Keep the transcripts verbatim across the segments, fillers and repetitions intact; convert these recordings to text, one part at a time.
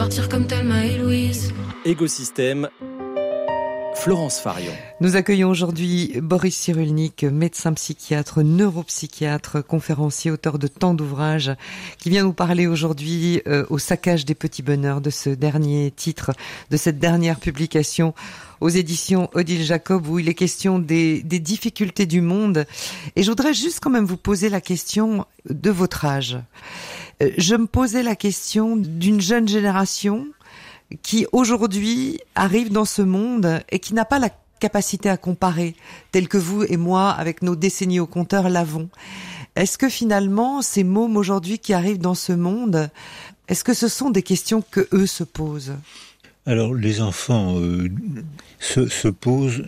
Partir comme Thelma et Louise. Écosystème, Florence Farion. Nous accueillons aujourd'hui Boris Cyrulnik, médecin psychiatre, neuropsychiatre, conférencier, auteur de tant d'ouvrages, qui vient nous parler aujourd'hui euh, au saccage des petits bonheurs, de ce dernier titre, de cette dernière publication aux éditions Odile Jacob, où il est question des, des difficultés du monde. Et je voudrais juste quand même vous poser la question de votre âge. Euh, je me posais la question d'une jeune génération qui aujourd'hui arrive dans ce monde et qui n'a pas la capacité à comparer, tel que vous et moi, avec nos décennies au compteur, l'avons. Est-ce que finalement, ces mômes aujourd'hui qui arrivent dans ce monde, est-ce que ce sont des questions que eux se posent ? Alors, les enfants euh, se, se posent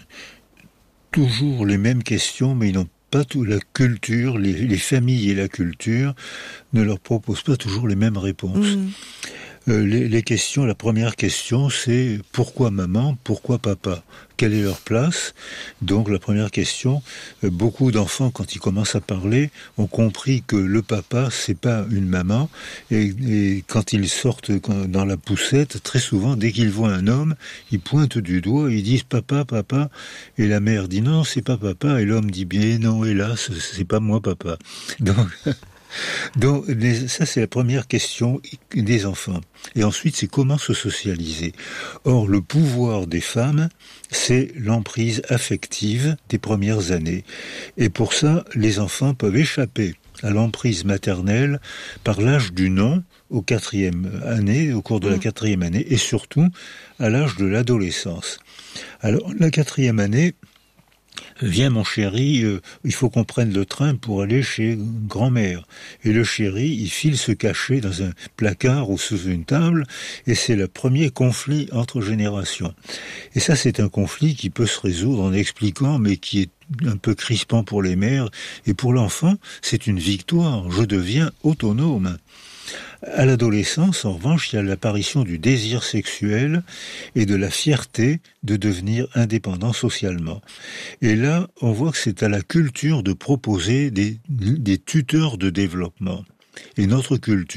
toujours les mêmes questions, mais ils n'ont pas tout, la culture, les, les familles et la culture ne leur proposent pas toujours les mêmes réponses. Mmh. Euh, les, les questions, la première question, c'est pourquoi maman, pourquoi papa ? Quelle est leur place ? Donc la première question, euh, beaucoup d'enfants, quand ils commencent à parler, ont compris que le papa, c'est pas une maman, et, et quand ils sortent dans la poussette, très souvent, dès qu'ils voient un homme, ils pointent du doigt, ils disent papa, papa, et la mère dit non, c'est pas papa, et l'homme dit bien non, hélas, c'est pas moi papa. Donc... Donc, ça, c'est la première question des enfants. Et ensuite, c'est comment se socialiser. Or, le pouvoir des femmes, c'est l'emprise affective des premières années. Et pour ça, les enfants peuvent échapper à l'emprise maternelle par l'âge du non au quatrième année, au cours de la quatrième année, et surtout à l'âge de l'adolescence. Alors, la quatrième année, viens mon chéri, euh, il faut qu'on prenne le train pour aller chez grand-mère. Et le chéri, il file se cacher dans un placard ou sous une table, et c'est le premier conflit entre générations. Et ça, c'est un conflit qui peut se résoudre en expliquant, mais qui est un peu crispant pour les mères. Et pour l'enfant, c'est une victoire. Je deviens autonome. À l'adolescence, en revanche, il y a l'apparition du désir sexuel et de la fierté de devenir indépendant socialement. Et là, on voit que c'est à la culture de proposer des, des tuteurs de développement. Et notre culture